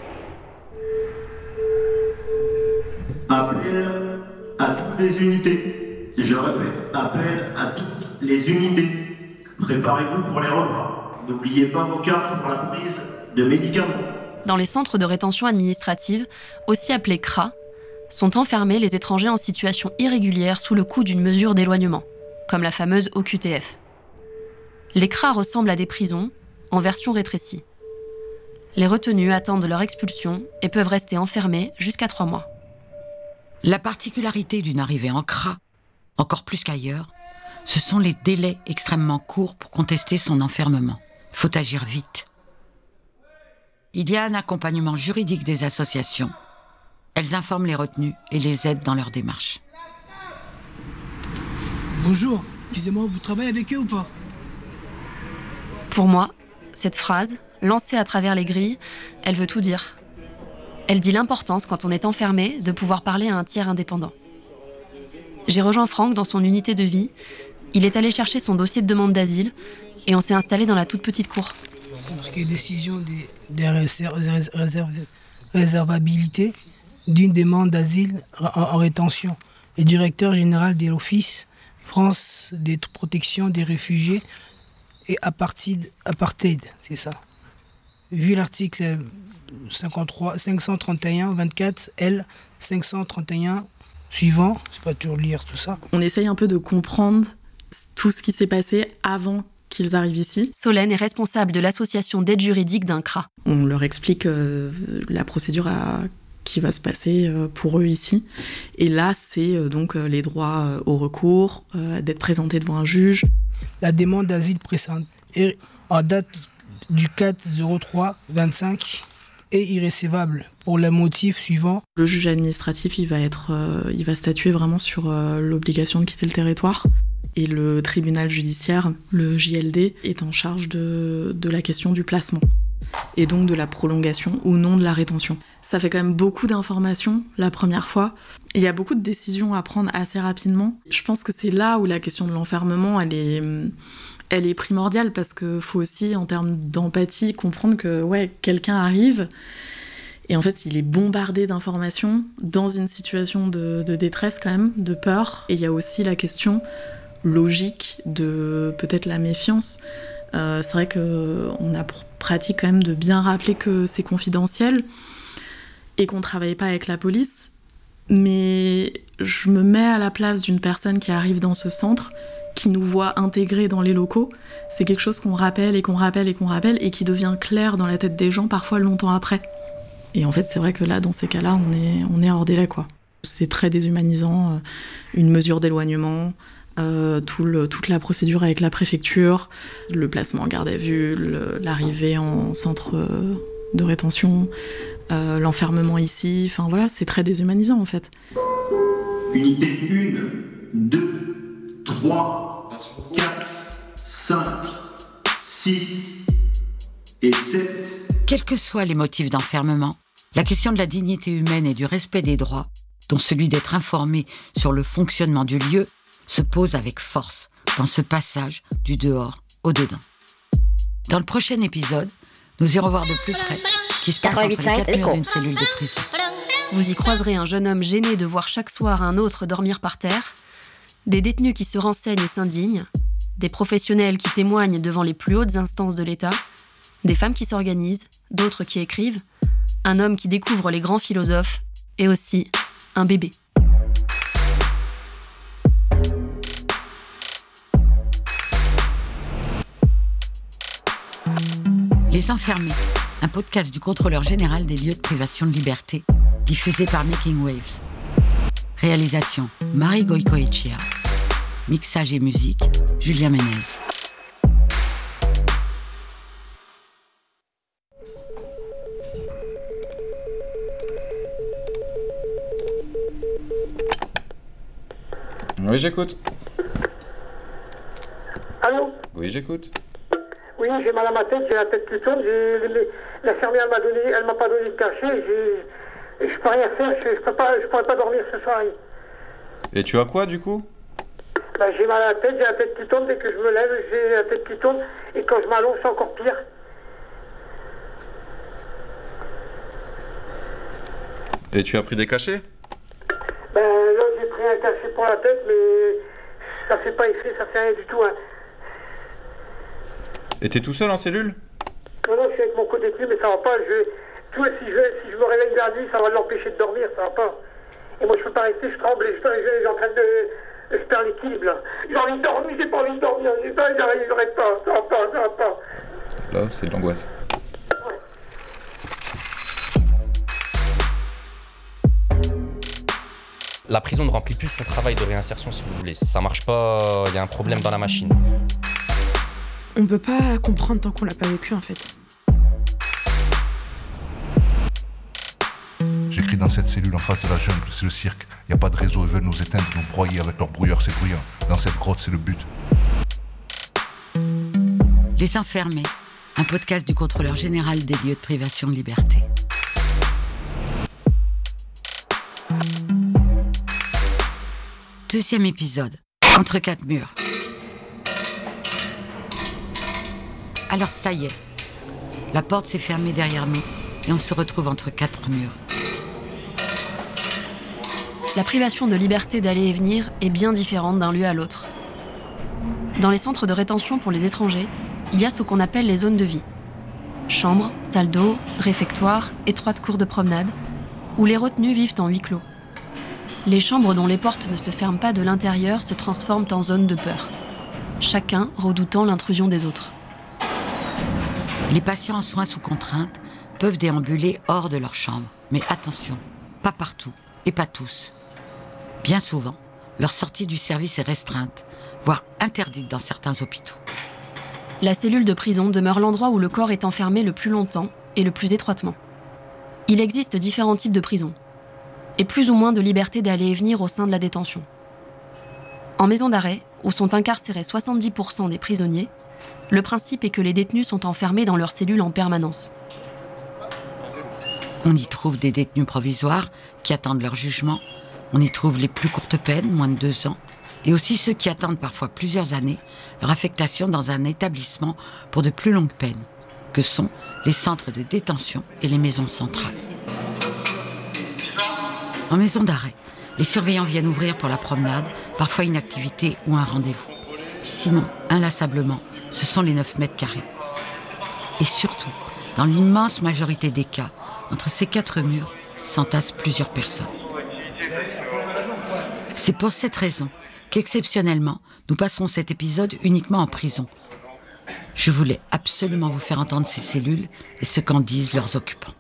Appel à toutes les unités. Je répète, appel à toutes les unités. Préparez-vous pour les repas. N'oubliez pas vos cartes pour la prise de médicaments. Dans les centres de rétention administrative, aussi appelés C R A, sont enfermés les étrangers en situation irrégulière sous le coup d'une mesure d'éloignement, comme la fameuse O Q T F. Les C R A ressemblent à des prisons, en version rétrécie. Les retenus attendent leur expulsion et peuvent rester enfermés jusqu'à trois mois. La particularité d'une arrivée en C R A, encore plus qu'ailleurs, ce sont les délais extrêmement courts pour contester son enfermement. Il faut agir vite. Il y a un accompagnement juridique des associations. Elles informent les retenus et les aident dans leur démarche. Bonjour, excusez-moi, vous travaillez avec eux ou pas? Pour moi, cette phrase, lancée à travers les grilles, elle veut tout dire. Elle dit l'importance, quand on est enfermé, de pouvoir parler à un tiers indépendant. J'ai rejoint Franck dans son unité de vie. Il est allé chercher son dossier de demande d'asile et on s'est installé dans la toute petite cour. C'est marqué décision des, des réserv, réserv, réservabilité d'une demande d'asile en, en rétention. Le directeur général de l'Office France des protections des réfugiés et apartheid, apartheid, c'est ça. Vu l'article cinquante-trois, cinq cent trente et un vingt-quatre L cinq cent trente et un suivant, c'est pas toujours lire tout ça. On essaye un peu de comprendre tout ce qui s'est passé avant qu'ils arrivent ici. Solène est responsable de l'association d'aide juridique d'un C R A. On leur explique euh, la procédure à, qui va se passer euh, pour eux ici. Et là, c'est euh, donc euh, les droits euh, au recours, euh, d'être présenté devant un juge. La demande d'asile précédente est en date du quatre zéro trois vingt-cinq est irrécevable pour le motif suivant. Le juge administratif, il va, être, euh, il va statuer vraiment sur euh, l'obligation de quitter le territoire. Et le tribunal judiciaire, le J L D, est en charge de, de la question du placement. Et donc de la prolongation ou non de la rétention. Ça fait quand même beaucoup d'informations la première fois. Il y a beaucoup de décisions à prendre assez rapidement. Je pense que c'est là où la question de l'enfermement, elle est... elle est primordiale parce qu'il faut aussi, en termes d'empathie, comprendre que ouais, quelqu'un arrive Et en fait, il est bombardé d'informations dans une situation de, de détresse quand même, de peur. Et il y a aussi la question logique de peut-être la méfiance. Euh, c'est vrai qu'on a pour pratique quand même de bien rappeler que c'est confidentiel et qu'on ne travaille pas avec la police. Mais je me mets à la place d'une personne qui arrive dans ce centre, qui nous voit intégrés dans les locaux. C'est quelque chose qu'on rappelle et qu'on rappelle et qu'on rappelle et qui devient clair dans la tête des gens parfois longtemps après. Et en fait, c'est vrai que là, dans ces cas-là, on est, on est hors délai, quoi. C'est très déshumanisant, euh, une mesure d'éloignement, euh, tout le, toute la procédure avec la préfecture, le placement en garde à vue, le, l'arrivée en centre de rétention, euh, l'enfermement ici, enfin voilà, c'est très déshumanisant en fait. Unité un, deux, trois, quatre, cinq, six et sept. Quels que soient les motifs d'enfermement, la question de la dignité humaine et du respect des droits, dont celui d'être informé sur le fonctionnement du lieu, se pose avec force dans ce passage du dehors au dedans. Dans le prochain épisode, nous irons voir de plus près ce qui se passe entre les quatre murs d'une cellule de prison. Vous y croiserez un jeune homme gêné de voir chaque soir un autre dormir par terre, des détenus qui se renseignent et s'indignent, des professionnels qui témoignent devant les plus hautes instances de l'État, des femmes qui s'organisent, d'autres qui écrivent, un homme qui découvre les grands philosophes et aussi un bébé. Les Enfermés, un podcast du contrôleur général des lieux de privation de liberté, diffusé par Making Waves. Réalisation, Marie Goicoechea. Mixage et musique, Julien Ménez. Oui, j'écoute. Allô? Oui, j'écoute. Oui, j'ai mal à ma tête, j'ai la tête qui tourne, j'ai, l'infirmière m'a donné, elle m'a pas donné de cachet, j'ai, je peux rien faire, je, je peux pas, je pourrais pas dormir ce soir. Et tu as quoi du coup? Ben, j'ai mal à la tête, j'ai la tête qui tourne, dès que je me lève, j'ai la tête qui tourne, et quand je m'allonge, c'est encore pire. Et tu as pris des cachets? Ben là, j'ai pris un cachet pour la tête, mais ça fait pas effet, ça fait rien du tout. Hein. Et t'es tout seul en cellule? Non, non, je suis avec mon co-détenu, mais ça va pas. Je, tu vois, si je, si je me réveille la nuit, ça va l'empêcher de dormir, ça va pas. Et moi, je peux pas rester, je tremble, je, je, je, je suis en train de... Je perds l'équilibre, là. J'ai envie de dormir, j'ai pas envie de dormir, j'ai pas, j'arrive pas, ça va pas, ça va pas. Là, c'est de l'angoisse. La prison ne remplit plus son travail de réinsertion, si vous voulez. Ça marche pas, il y a un problème dans la machine. On peut pas comprendre tant qu'on l'a pas vécu, en fait. J'écris dans cette cellule en face de la jungle, c'est le cirque. Y a pas de réseau, ils veulent nous éteindre, nous broyer avec leur brouilleur, c'est bruyant. Dans cette grotte, c'est le but. Les Enfermés, un podcast du contrôleur général des lieux de privation de liberté. Deuxième épisode, entre quatre murs. Alors ça y est, la porte s'est fermée derrière nous et on se retrouve entre quatre murs. La privation de liberté d'aller et venir est bien différente d'un lieu à l'autre. Dans les centres de rétention pour les étrangers, il y a ce qu'on appelle les zones de vie. Chambres, salles d'eau, réfectoires, étroites cours de promenade, où les retenus vivent en huis clos. Les chambres dont les portes ne se ferment pas de l'intérieur se transforment en zones de peur, chacun redoutant l'intrusion des autres. Les patients en soins sous contrainte peuvent déambuler hors de leur chambre. Mais attention, pas partout et pas tous. Bien souvent, leur sortie du service est restreinte, voire interdite dans certains hôpitaux. La cellule de prison demeure l'endroit où le corps est enfermé le plus longtemps et le plus étroitement. Il existe différents types de prisons, et plus ou moins de liberté d'aller et venir au sein de la détention. En maison d'arrêt, où sont incarcérés soixante-dix pour cent des prisonniers, le principe est que les détenus sont enfermés dans leur cellule en permanence. On y trouve des détenus provisoires qui attendent leur jugement. On y trouve les plus courtes peines, moins de deux ans, et aussi ceux qui attendent parfois plusieurs années leur affectation dans un établissement pour de plus longues peines, que sont les centres de détention et les maisons centrales. En maison d'arrêt, les surveillants viennent ouvrir pour la promenade, parfois une activité ou un rendez-vous. Sinon, inlassablement, ce sont les neuf mètres carrés. Et surtout, dans l'immense majorité des cas, entre ces quatre murs, s'entassent plusieurs personnes. C'est pour cette raison qu'exceptionnellement, nous passerons cet épisode uniquement en prison. Je voulais absolument vous faire entendre ces cellules et ce qu'en disent leurs occupants.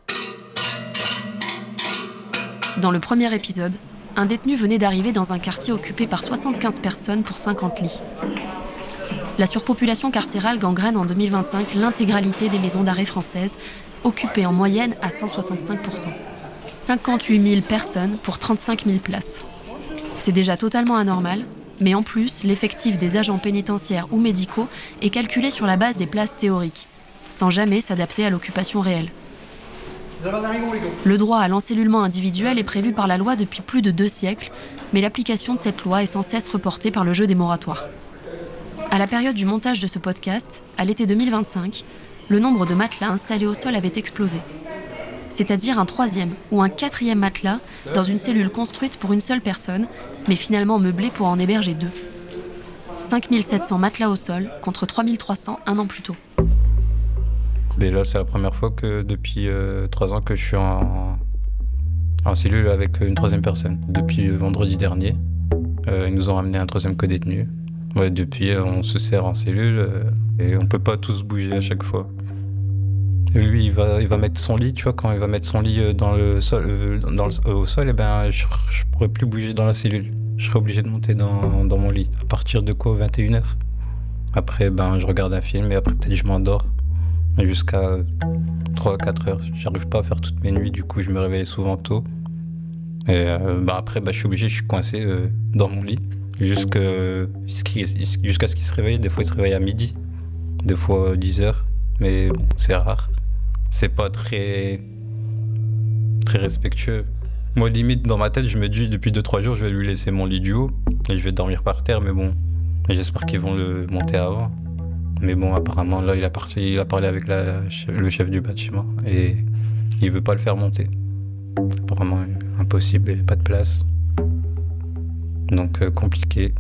Dans le premier épisode, un détenu venait d'arriver dans un quartier occupé par soixante-quinze personnes pour cinquante lits. La surpopulation carcérale gangrène en deux mille vingt-cinq l'intégralité des maisons d'arrêt françaises, occupées en moyenne à cent soixante-cinq pour cent. cinquante-huit mille personnes pour trente-cinq mille places. C'est déjà totalement anormal, mais en plus, l'effectif des agents pénitentiaires ou médicaux est calculé sur la base des places théoriques, sans jamais s'adapter à l'occupation réelle. Le droit à l'encellulement individuel est prévu par la loi depuis plus de deux siècles, mais l'application de cette loi est sans cesse reportée par le jeu des moratoires. À la période du montage de ce podcast, à l'été deux mille vingt-cinq, le nombre de matelas installés au sol avait explosé. C'est-à-dire un troisième ou un quatrième matelas dans une cellule construite pour une seule personne, mais finalement meublée pour en héberger deux. cinq mille sept cents matelas au sol contre trois mille trois cents un an plus tôt. Mais là, c'est la première fois que depuis euh, trois ans que je suis en, en cellule avec une troisième personne. Depuis euh, vendredi dernier, euh, ils nous ont ramené un troisième co-détenu. Ouais, depuis, euh, on se sert en cellule euh, et on peut pas tous bouger à chaque fois. Et lui, il va, il va mettre son lit, tu vois, quand il va mettre son lit dans le sol, euh, dans le, euh, au sol, et ben, je, je pourrais plus bouger dans la cellule. Je serais obligé de monter dans, dans mon lit. À partir de quoi, vingt et une heures. Après, ben, je regarde un film et après, peut-être, je m'endors. Jusqu'à trois à quatre heures. J'arrive pas à faire toutes mes nuits, du coup, je me réveille souvent tôt. Et euh, ben, après, ben, je suis obligé, je suis coincé euh, dans mon lit. Jusqu'à, jusqu'à ce qu'il se réveille. Des fois, il se réveille à midi. Des fois, dix heures. Mais bon, c'est rare. C'est pas très, très respectueux. Moi, limite, dans ma tête, je me dis, depuis deux trois jours, je vais lui laisser mon lit du haut et je vais dormir par terre, mais bon, j'espère qu'ils vont le monter avant. Mais bon, apparemment, là, il a, parti, il a parlé avec la, le chef du bâtiment et il veut pas le faire monter. Apparemment, impossible, il n'y a pas de place. Donc, euh, compliqué.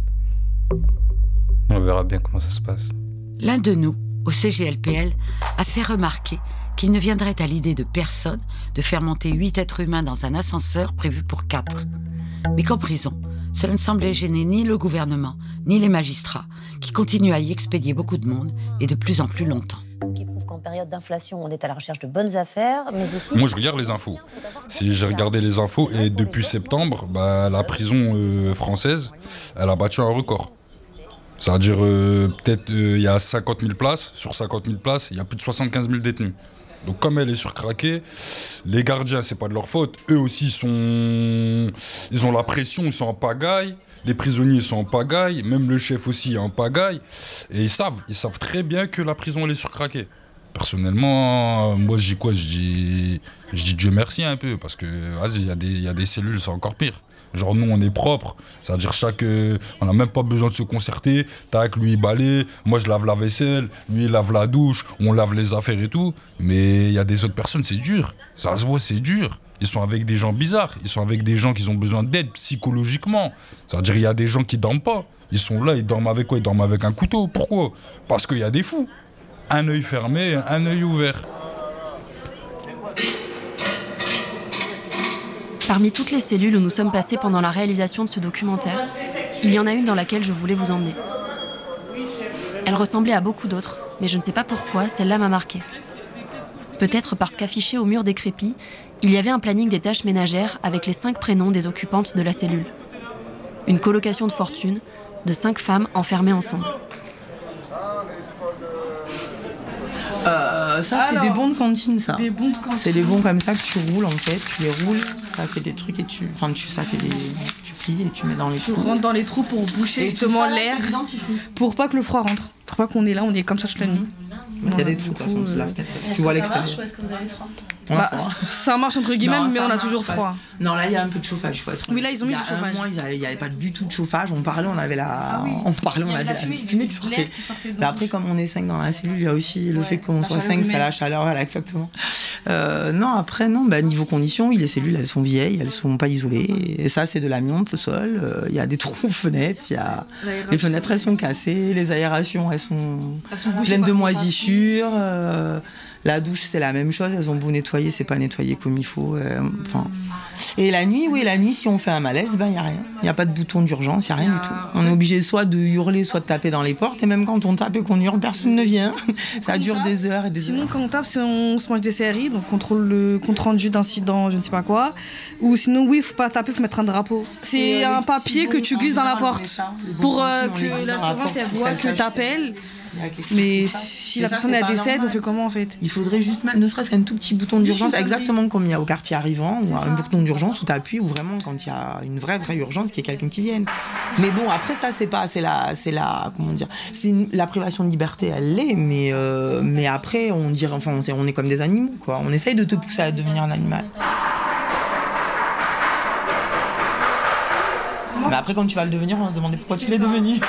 On verra bien comment ça se passe. L'un de nous, au C G L P L, a fait remarquer qu'il ne viendrait à l'idée de personne de faire monter huit êtres humains dans un ascenseur prévu pour quatre. Mais qu'en prison, cela ne semblait gêner ni le gouvernement, ni les magistrats, qui continuent à y expédier beaucoup de monde et de plus en plus longtemps. Ce qui prouve qu'en période d'inflation, on est à la recherche de bonnes affaires, mais aussi... Moi, je regarde les infos. Si j'ai regardé les infos, et depuis septembre, bah, la prison euh, française, elle a battu un record. C'est-à-dire, euh, peut-être, il euh, y a cinquante mille places. Sur cinquante mille places, il y a plus de soixante-quinze mille détenus. Donc, comme elle est surcraquée, les gardiens, c'est pas de leur faute. Eux aussi, ils, sont... ils ont la pression, ils sont en pagaille. Les prisonniers sont en pagaille. Même le chef aussi est en pagaille. Et ils savent, ils savent très bien que la prison, elle est surcraquée. Personnellement, moi, je dis quoi ? Je dis, je dis Dieu merci un peu. Parce que, vas-y, il y a des, il y a des cellules, c'est encore pire. Genre, nous, on est propre. C'est-à-dire, chaque, euh, on n'a même pas besoin de se concerter. Tac, lui, il balaye. Moi, je lave la vaisselle. Lui, il lave la douche. On lave les affaires et tout. Mais il y a des autres personnes, c'est dur. Ça se voit, c'est dur. Ils sont avec des gens bizarres. Ils sont avec des gens qui ont besoin d'aide psychologiquement. C'est-à-dire, il y a des gens qui ne dorment pas. Ils sont là, ils dorment avec quoi ? Ils dorment avec un couteau. Pourquoi ? Parce qu'il y a des fous. Un œil fermé, un œil ouvert. Parmi toutes les cellules où nous sommes passés pendant la réalisation de ce documentaire, il y en a une dans laquelle je voulais vous emmener. Elle ressemblait à beaucoup d'autres, mais je ne sais pas pourquoi, celle-là m'a marquée. Peut-être parce qu'affiché au mur décrépit, il y avait un planning des tâches ménagères avec les cinq prénoms des occupantes de la cellule. Une colocation de fortune de cinq femmes enfermées ensemble. Euh, ça, c'est Alors, des bons de cantine, ça. Des bons de cantine. C'est des bons comme ça que tu roules, en fait. Tu les roules, ça fait des trucs et tu... Enfin, tu, ça fait des... Tu plies et tu mets dans les Tu trous. rentres dans les trous pour boucher justement tout ça, l'air, c'est du dentifrice. pour pas que le froid rentre. Pour pas qu'on est là, on est comme ça toute la nuit. Il y a des trous, de toute façon, on se lave. Tu vois à l'extérieur. Est-ce que vous avez froid ? On a Bah, froid. ça marche entre guillemets, Non, mais ça on a marche toujours parce- froid. Non, là, il y a un peu de chauffage, il faut être Oui, là, ils ont mis Il y a du chauffage. un mois, il n'y avait pas du tout de chauffage. On parlait, on avait la. Ah oui. On parlait, Il y on avait avait la la fumée, fumée qui de sortait. l'air qui sortait de Mais la après, comme on est cinq dans la cellule, il y a aussi le fait qu'on la soit chaleur cinq, c'est humaine. la chaleur, voilà, exactement. Euh, non, après, non, bah, niveau conditions, oui, les cellules, elles sont vieilles, elles sont pas isolées. Et ça, c'est de l'amiante, le sol. Euh, Il y a des trous aux fenêtres, il y a. Les fenêtres, elles sont cassées, les aérations, elles sont, Elles sont bouchées pleines par de les moisissures. euh, La douche, c'est la même chose. Elles ont beau nettoyer, c'est pas nettoyé comme il faut. euh, Enfin. Et la nuit, oui, la nuit, si on fait un malaise, ben il y a rien. Il y a pas de bouton d'urgence, il y a rien du tout. On est obligé soit de hurler, soit de taper dans les portes. Et même quand on tape et qu'on hurle, personne ne vient. Ça dure des heures et des Sinon, heures. quand on tape, c'est on se mange des C R I, donc contrôle le compte rendu d'incident, je ne sais pas quoi. Ou sinon, oui, faut pas taper, faut mettre un drapeau. C'est Et, euh, un les papier petits que tu bons, glisses dans la en général, porte on met ça, les bons pour euh, principes, on les que glisse la dans la servante porte elle pour voit qu'elle que sache t'appelles. Il y a quelque chose Mais qui se passe. si Mais la ça, personne c'est elle pas décède, normal. on fait comment en fait? Il faudrait juste, mettre, ne serait-ce qu'un tout petit bouton d'urgence, Juste une exactement comme il y a au quartier arrivant, ou un bouton d'urgence où tu appuies, ou vraiment quand il y a une vraie, vraie urgence, qu'il y ait quelqu'un qui vienne. Mais bon, après ça, c'est pas, c'est la, c'est la, comment dire, c'est une- la privation de liberté, elle l'est, mais, euh, mais après, on dirait, enfin, on est, on est comme des animaux, quoi. On essaye de te pousser à devenir un animal. Mais après, quand tu vas le devenir, on va se demander pourquoi tu l'es devenu.